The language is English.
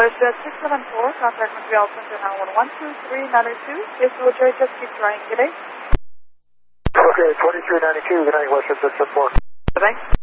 WestJet 674, contact Montreal Center now 12392. Yes, military, just keep trying. Good day. Okay, 2392, good night, WestJet 674. Bye-bye.